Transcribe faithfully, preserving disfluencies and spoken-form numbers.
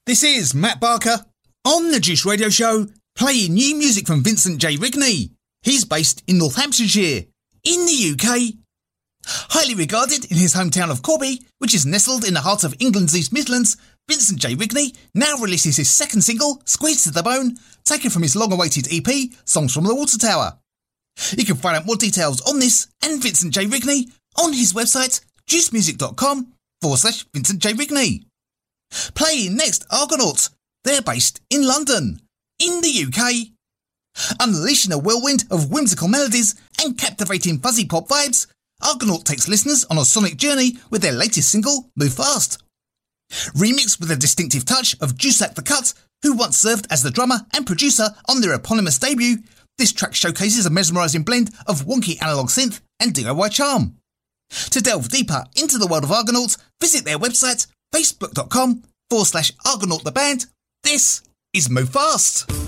This is Matt Barker on the Juice Radio Show, playing new music from Vincent J. Rigney. He's based in Northamptonshire, in the U K. Highly regarded in his hometown of Corby, which is nestled in the heart of England's East Midlands, Vincent J. Rigney now releases his second single, Squeezed to the Bone, taken from his long-awaited E P, Songs from the Water Tower. You can find out more details on this and Vincent J. Rigney on his website, juicemusic.com forward slash Vincent J. Rigney. Playing next, Argonauts. They're based in London, in the U K. Unleashing a whirlwind of whimsical melodies and captivating fuzzy pop vibes, Argonaut takes listeners on a sonic journey with their latest single, Move Fast. Remixed with a distinctive touch of Juiceac the Cut, who once served as the drummer and producer on their eponymous debut, this track showcases a mesmerising blend of wonky analogue synth and D I Y charm. To delve deeper into the world of Argonauts, visit their website, facebook.com forward slash Argonaut the band. This is Move Fast.